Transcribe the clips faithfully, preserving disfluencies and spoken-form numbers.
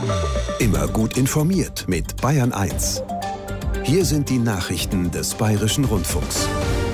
Immer gut informiert mit Bayern eins. Hier sind die Nachrichten des Bayerischen Rundfunks.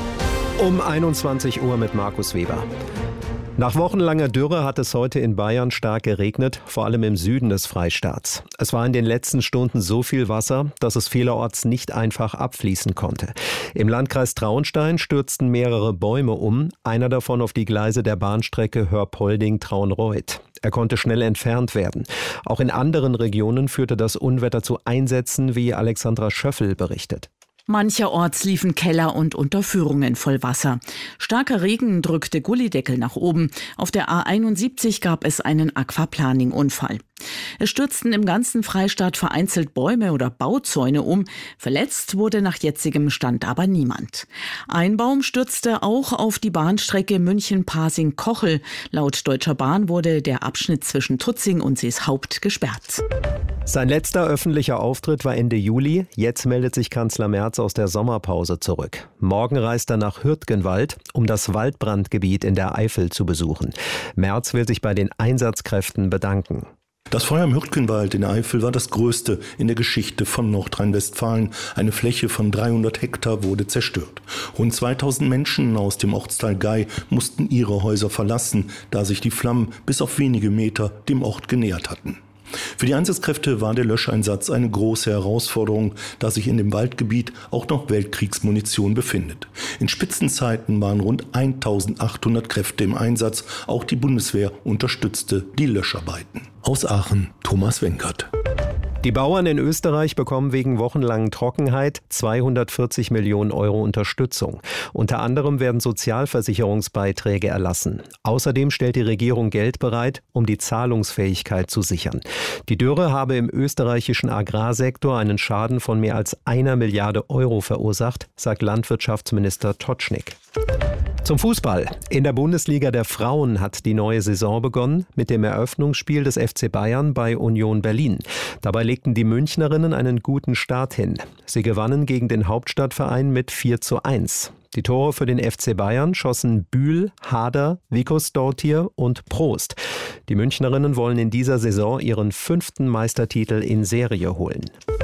Um einundzwanzig Uhr mit Markus Weber. Nach wochenlanger Dürre hat es heute in Bayern stark geregnet, vor allem im Süden des Freistaats. Es war in den letzten Stunden so viel Wasser, dass es vielerorts nicht einfach abfließen konnte. Im Landkreis Traunstein stürzten mehrere Bäume um, einer davon auf die Gleise der Bahnstrecke Hörpolding-Traunreut. Er konnte schnell entfernt werden. Auch in anderen Regionen führte das Unwetter zu Einsätzen, wie Alexandra Schöffel berichtet. Mancherorts liefen Keller und Unterführungen voll Wasser. Starker Regen drückte Gullideckel nach oben. Auf der A einundsiebzig gab es einen Aquaplaning-Unfall. Es stürzten im ganzen Freistaat vereinzelt Bäume oder Bauzäune um. Verletzt wurde nach jetzigem Stand aber niemand. Ein Baum stürzte auch auf die Bahnstrecke München-Pasing-Kochel. Laut Deutscher Bahn wurde der Abschnitt zwischen Tutzing und Seeshaupt gesperrt. Sein letzter öffentlicher Auftritt war Ende Juli. Jetzt meldet sich Kanzler Merz aus der Sommerpause zurück. Morgen reist er nach Hürtgenwald, um das Waldbrandgebiet in der Eifel zu besuchen. Merz will sich bei den Einsatzkräften bedanken. Das Feuer im Hürtgenwald in der Eifel war das größte in der Geschichte von Nordrhein-Westfalen. Eine Fläche von dreihundert Hektar wurde zerstört. Rund zweitausend Menschen aus dem Ortsteil Gei mussten ihre Häuser verlassen, da sich die Flammen bis auf wenige Meter dem Ort genähert hatten. Für die Einsatzkräfte war der Löscheinsatz eine große Herausforderung, da sich in dem Waldgebiet auch noch Weltkriegsmunition befindet. In Spitzenzeiten waren rund eintausendachthundert Kräfte im Einsatz. Auch die Bundeswehr unterstützte die Löscharbeiten. Aus Aachen, Thomas Wenkert. Die Bauern in Österreich bekommen wegen wochenlangen Trockenheit zweihundertvierzig Millionen Euro Unterstützung. Unter anderem werden Sozialversicherungsbeiträge erlassen. Außerdem stellt die Regierung Geld bereit, um die Zahlungsfähigkeit zu sichern. Die Dürre habe im österreichischen Agrarsektor einen Schaden von mehr als einer Milliarde Euro verursacht, sagt Landwirtschaftsminister Totschnig. Zum Fußball. In der Bundesliga der Frauen hat die neue Saison begonnen mit dem Eröffnungsspiel des F C Bayern bei Union Berlin. Dabei legten die Münchnerinnen einen guten Start hin. Sie gewannen gegen den Hauptstadtverein mit vier zu eins. Die Tore für den F C Bayern schossen Bühl, Hader, Vickos-Dortier und Prost. Die Münchnerinnen wollen in dieser Saison ihren fünften Meistertitel in Serie holen.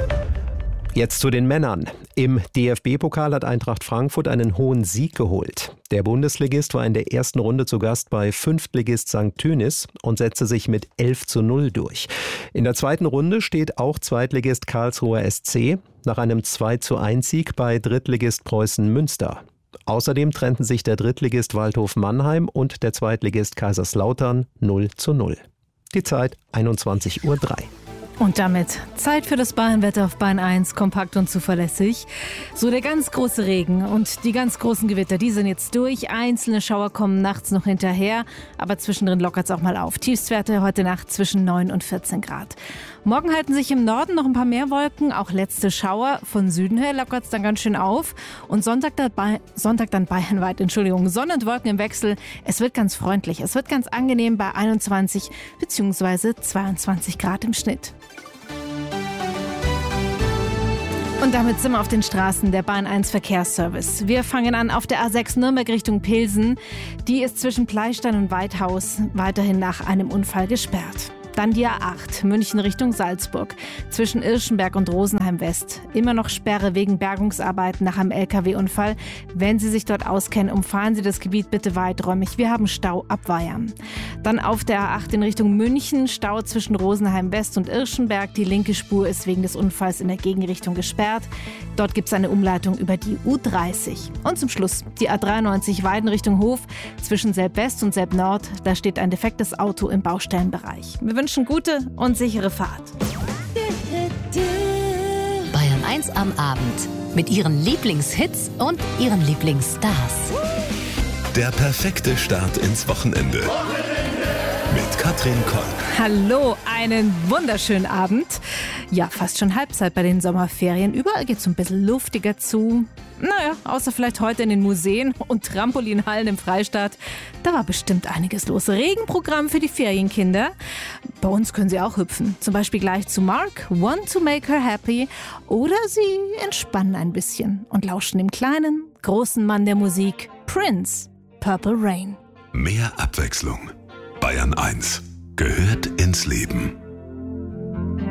Jetzt zu den Männern. Im D F B-Pokal hat Eintracht Frankfurt einen hohen Sieg geholt. Der Bundesligist war in der ersten Runde zu Gast bei Fünftligist Sankt Tönis und setzte sich mit elf zu null durch. In der zweiten Runde steht auch Zweitligist Karlsruher S C nach einem zwei zu eins Sieg bei Drittligist Preußen Münster. Außerdem trennten sich der Drittligist Waldhof Mannheim und der Zweitligist Kaiserslautern null zu null. Die Zeit einundzwanzig Uhr drei. Und damit Zeit für das Bayernwetter auf Bayern eins, kompakt und zuverlässig. So der ganz große Regen und die ganz großen Gewitter, die sind jetzt durch. Einzelne Schauer kommen nachts noch hinterher, aber zwischendrin lockert es auch mal auf. Tiefstwerte heute Nacht zwischen neun und vierzehn Grad. Morgen halten sich im Norden noch ein paar mehr Wolken, auch letzte Schauer. Von Süden her lockert es dann ganz schön auf. Und Sonntag, dabei, Sonntag dann bayernweit, Entschuldigung, Sonne und Wolken im Wechsel. Es wird ganz freundlich, es wird ganz angenehm bei einundzwanzig bzw. zweiundzwanzig Grad im Schnitt. Und damit sind wir auf den Straßen der Bayern eins Verkehrsservice. Wir fangen an auf der A sechs Nürnberg Richtung Pilsen. Die ist zwischen Pleistein und Weidhaus weiterhin nach einem Unfall gesperrt. Dann die A acht, München Richtung Salzburg. Zwischen Irschenberg und Rosenheim West. Immer noch Sperre wegen Bergungsarbeiten nach einem L K W-Unfall. Wenn Sie sich dort auskennen, umfahren Sie das Gebiet bitte weiträumig. Wir haben Stau ab Weyern. Dann auf der A acht in Richtung München. Stau zwischen Rosenheim West und Irschenberg. Die linke Spur ist wegen des Unfalls in der Gegenrichtung gesperrt. Dort gibt es eine Umleitung über die U dreißig. Und zum Schluss die A dreiundneunzig Weiden Richtung Hof. Zwischen Selb West und Selb Nord. Da steht ein defektes Auto im Baustellenbereich. Wir wünschen gute und sichere Fahrt. Bayern eins am Abend. Mit ihren Lieblingshits und ihren Lieblingsstars. Der perfekte Start ins Wochenende. Mit Katrin Kolb. Hallo, einen wunderschönen Abend. Ja, fast schon Halbzeit bei den Sommerferien. Überall geht es ein bisschen luftiger zu. Naja, außer vielleicht heute in den Museen und Trampolinhallen im Freistaat. Da war bestimmt einiges los. Regenprogramm für die Ferienkinder. Bei uns können sie auch hüpfen. Zum Beispiel gleich zu Mark, Want to Make Her Happy. Oder sie entspannen ein bisschen und lauschen dem kleinen, großen Mann der Musik, Prince, Purple Rain. Mehr Abwechslung. Bayern eins gehört ins Leben.